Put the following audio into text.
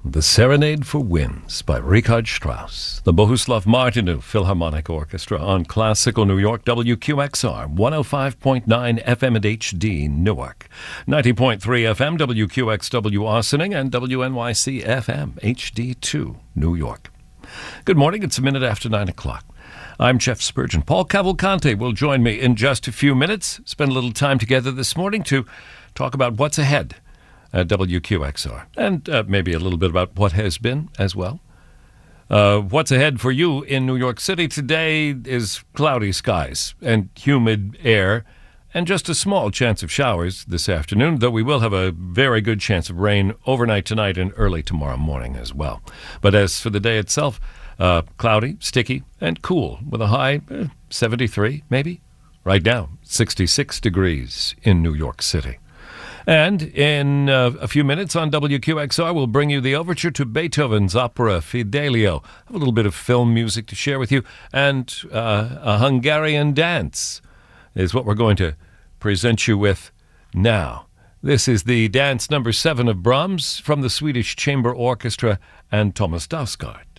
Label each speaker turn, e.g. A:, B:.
A: The Serenade for Winds by Richard Strauss. The Bohuslav Martinu Philharmonic Orchestra on Classical New York, WQXR, 105.9 FM and HD Newark, 90.3 FM WQXW Austining, and WNYC FM HD2 New York. Good morning, it's a minute after 9 o'clock. I'm Jeff Spurgeon. Paul Cavalcante will join me in just a few minutes. Spend a little time together this morning to talk about what's ahead at WQXR, and maybe a little bit about what has been as well. What's ahead for you in New York City today is cloudy skies and humid air, and just a small chance of showers this afternoon, though we will have a very good chance of rain overnight tonight and early tomorrow morning as well. But as for the day itself, cloudy, sticky, and cool, with a high 73 maybe. Right now, 66 degrees in New York City. And in a few minutes on WQXR, we'll bring you the overture to Beethoven's opera Fidelio. Have a little bit of film music to share with you, and a Hungarian dance is what we're going to present you with now. This is the dance number 7 of Brahms from the Swedish Chamber Orchestra and Thomas Dausgaard.